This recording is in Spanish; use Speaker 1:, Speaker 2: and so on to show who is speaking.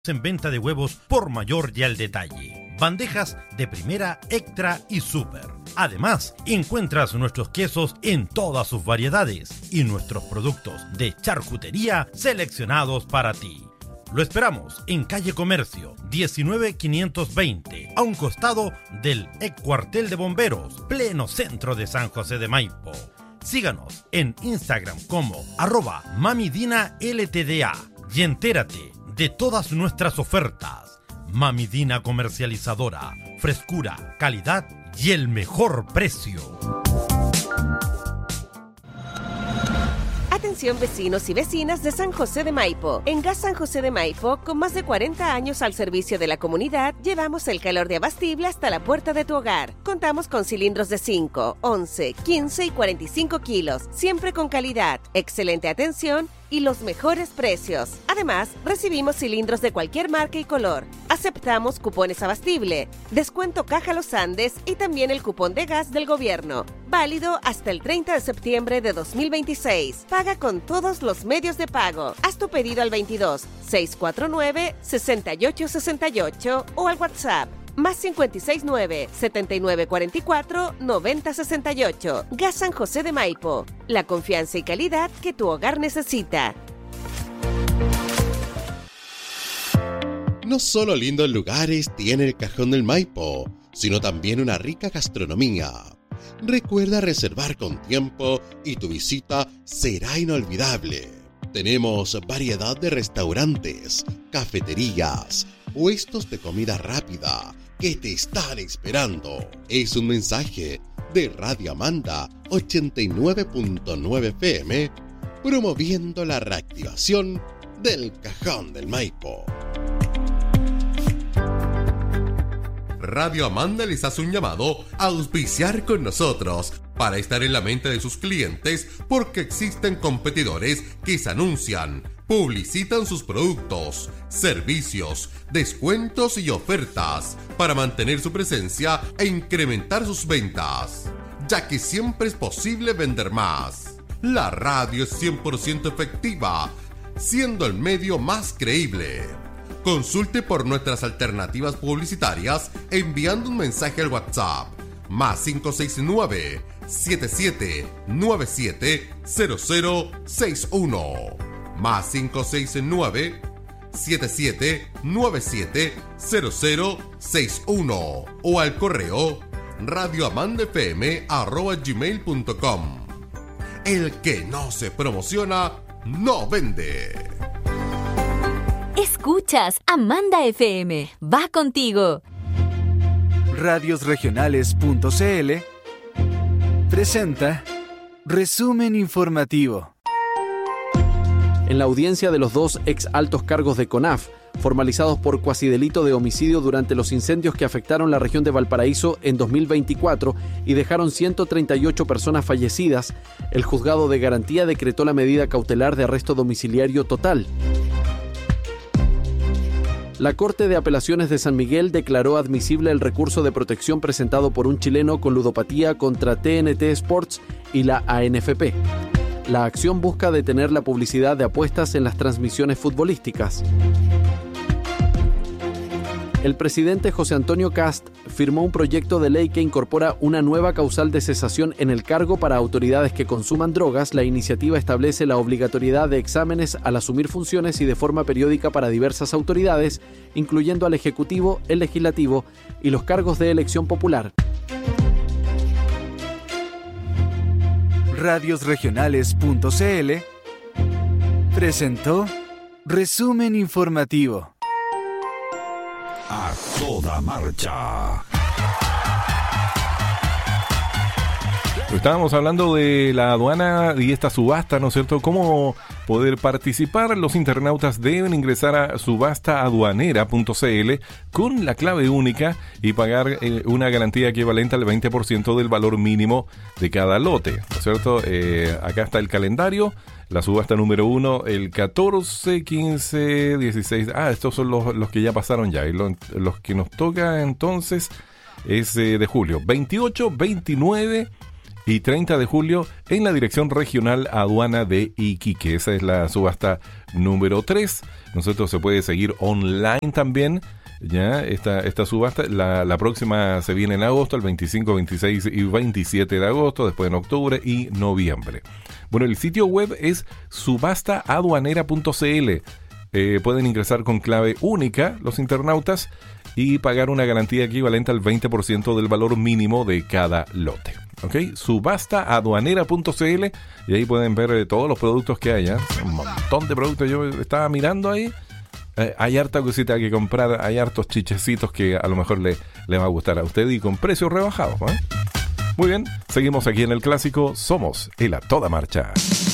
Speaker 1: en venta de huevos por mayor y al detalle. Bandejas de primera, extra y super. Además, encuentras nuestros quesos en todas sus variedades y nuestros productos de charcutería seleccionados para ti. Lo esperamos en calle Comercio 19520, a un costado del ex cuartel de bomberos, pleno centro de San José de Maipo. Síganos en Instagram como @mamidinaltda y entérate de todas nuestras ofertas. Mamidina Comercializadora, frescura, calidad y el mejor precio.
Speaker 2: Atención vecinos y vecinas de San José de Maipo. En Gas San José de Maipo, con más de 40 años al servicio de la comunidad, llevamos el calor de Abastible hasta la puerta de tu hogar. Contamos con cilindros de 5, 11, 15 y 45 kilos, siempre con calidad, excelente atención y los mejores precios. Además, recibimos cilindros de cualquier marca y color. Aceptamos cupones Abastible, descuento Caja Los Andes y también el cupón de gas del gobierno. Válido hasta el 30 de septiembre de 2026. Paga con todos los medios de pago. Haz tu pedido al 22 649 6868 o al WhatsApp más 569 7944 9068. Gas San José de Maipo. La confianza y calidad que tu hogar necesita.
Speaker 3: No solo lindos lugares tiene el Cajón del Maipo, sino también una rica gastronomía. Recuerda reservar con tiempo y tu visita será inolvidable. Tenemos variedad de restaurantes, cafeterías, puestos de comida rápida que te están esperando. Es un mensaje de Radio Amanda 89.9 FM, promoviendo la reactivación del Cajón del Maipo.
Speaker 4: Radio Amanda les hace un llamado a auspiciar con nosotros para estar en la mente de sus clientes, porque existen competidores que se anuncian, publicitan sus productos, servicios, descuentos y ofertas para mantener su presencia e incrementar sus ventas, ya que siempre es posible vender más. La radio es 100% efectiva, siendo el medio más creíble. Consulte por nuestras alternativas publicitarias enviando un mensaje al WhatsApp más 569 7797 0061 más 569 7797 0061 o al correo radioamandafm@gmail.com. El que no se promociona no vende.
Speaker 5: Escuchas Amanda FM. Va contigo.
Speaker 6: Radiosregionales.cl presenta Resumen Informativo.
Speaker 7: En la audiencia de los dos ex altos cargos de CONAF, formalizados por cuasidelito de homicidio durante los incendios que afectaron la región de Valparaíso en 2024 y dejaron 138 personas fallecidas, el juzgado de garantía decretó la medida cautelar de arresto domiciliario total. La Corte de Apelaciones de San Miguel declaró admisible el recurso de protección presentado por un chileno con ludopatía contra TNT Sports y la ANFP. La acción busca detener la publicidad de apuestas en las transmisiones futbolísticas. El presidente José Antonio Kast firmó un proyecto de ley que incorpora una nueva causal de cesación en el cargo para autoridades que consuman drogas. La iniciativa establece la obligatoriedad de exámenes al asumir funciones y de forma periódica para diversas autoridades, incluyendo al Ejecutivo, el Legislativo y los cargos de elección popular.
Speaker 6: Radiosregionales.cl presentó Resumen Informativo.
Speaker 8: A toda marcha.
Speaker 9: Estábamos hablando de la aduana y esta subasta, ¿no es cierto? ¿Cómo poder participar? Los internautas deben ingresar a subastaaduanera.cl con la clave única y pagar una garantía equivalente al 20% del valor mínimo de cada lote, ¿no es cierto? Acá está el calendario. La subasta número 1, el 14, 15, 16... estos son los que ya pasaron ya. Y los que nos toca entonces es de julio. 28, 29 y 30 de julio en la Dirección Regional Aduana de Iquique. Esa es la subasta número 3. Nosotros se puede seguir online también. Ya, esta subasta, la próxima se viene en agosto, el 25, 26 y 27 de agosto, después en octubre y noviembre. Bueno, el sitio web es subastaaduanera.cl. Pueden ingresar con clave única los internautas y pagar una garantía equivalente al 20% del valor mínimo de cada lote. ¿Ok? Subastaaduanera.cl, y ahí pueden ver todos los productos que hay. Un montón de productos. Yo estaba mirando ahí. Hay harta cosita que comprar, hay hartos chichecitos que a lo mejor le va a gustar a usted y con precios rebajados. Muy bien, seguimos aquí en el clásico. Somos el A Toda Marcha.